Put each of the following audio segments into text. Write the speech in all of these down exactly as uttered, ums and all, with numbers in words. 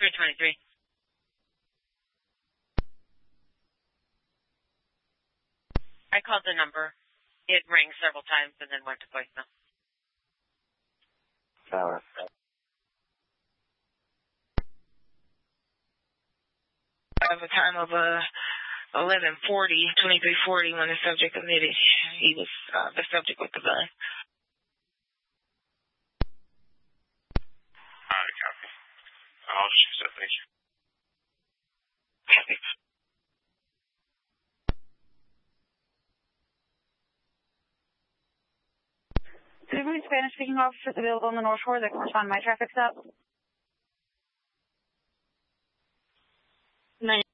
three twenty-three. I called the number. It rang several times and then went to voicemail. Tower. I have a time of uh, eleven forty, twenty-three forty when the subject admitted he was uh, the subject with the gun. All right, copy. I'll just use that, thank you. Copy. Is there any Spanish-speaking officers available on the North Shore that can respond to my traffic stop? Nine.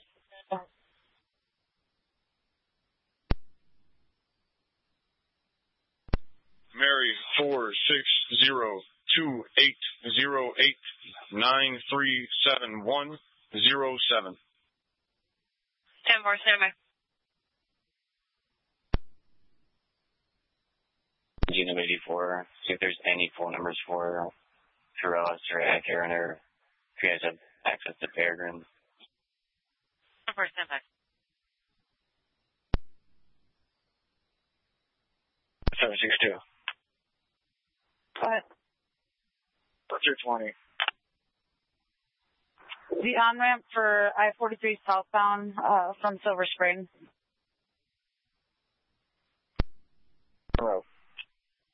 Mary four six zero two eight zero eight nine three seven one zero seven. ten four, standby. Gino eighty-four, see if there's any phone numbers for Terrellis or Aaron, or if you guys have access to Peregrine. ten four, standby. seven six two. Go ahead. three twenty. The on-ramp for I forty-three southbound uh, from Silver Spring.